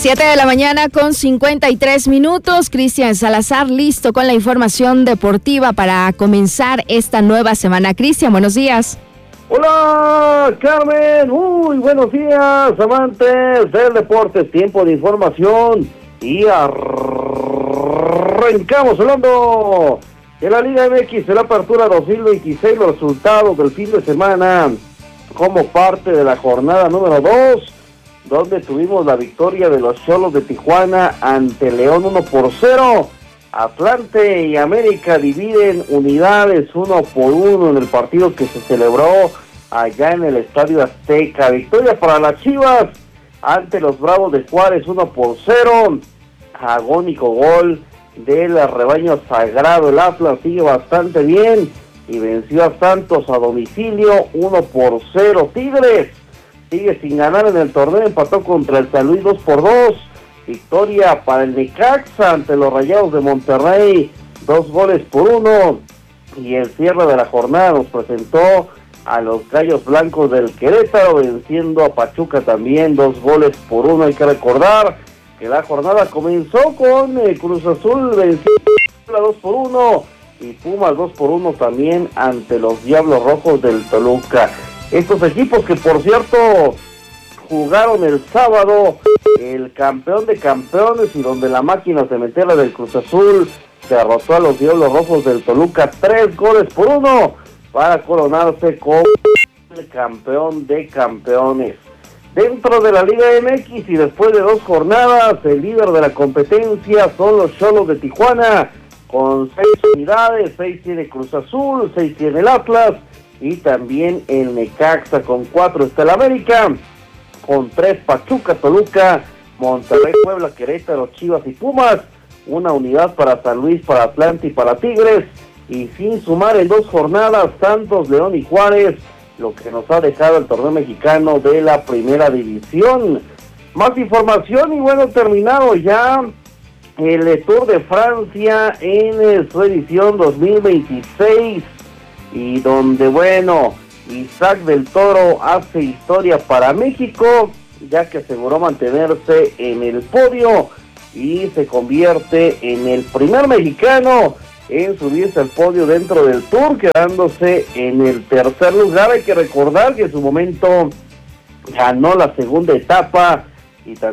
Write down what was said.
7 de la mañana con 53 minutos. Cristian Salazar, listo con la información deportiva para comenzar esta nueva semana. Cristian, buenos días. Hola, Carmen. Muy buenos días, amantes del deporte. Tiempo de información y arrancamos hablando de la Liga MX de la Apertura 2026. Los resultados del fin de semana como parte de la jornada número 2, donde tuvimos la victoria de los Xolos de Tijuana ante León 1-0. Atlante y América dividen unidades 1-1 en el partido que se celebró allá en el Estadio Azteca. Victoria para las Chivas ante los Bravos de Juárez 1-0. Agónico gol del rebaño sagrado. El Atlas sigue bastante bien y venció a Santos a domicilio 1-0. Tigres sigue sin ganar en el torneo, empató contra el San Luis 2-2. Victoria para el Necaxa ante los Rayados de Monterrey, 2-1. Y el cierre de la jornada nos presentó a los Gallos Blancos del Querétaro, venciendo a Pachuca también 2-1. Hay que recordar que la jornada comenzó con Cruz Azul venciendo 2-1 y Pumas 2-1 también ante los Diablos Rojos del Toluca. Estos equipos que, por cierto, jugaron el sábado el campeón de campeones, y donde la máquina cementera del Cruz Azul derrotó a los Diablos Rojos del Toluca 3-1 para coronarse como el campeón de campeones. Dentro de la Liga MX y después de 2 jornadas, el líder de la competencia son los Xolos de Tijuana con 6 unidades, 6 tiene Cruz Azul, 6 tiene el Atlas, y también el Necaxa con 4 está el América, con 3 Pachuca, Toluca, Monterrey, Puebla, Querétaro, Chivas y Pumas, 1 unidad para San Luis, para Atlante y para Tigres, y sin sumar en 2 jornadas Santos, León y Juárez, lo que nos ha dejado el torneo mexicano de la primera división. Más información y bueno, terminado ya el Tour de Francia en su edición 2026. Y donde, bueno, Isaac del Toro hace historia para México, ya que aseguró mantenerse en el podio y se convierte en el primer mexicano en subirse al podio dentro del Tour, quedándose en el tercer lugar. Hay que recordar que en su momento ganó la segunda etapa y también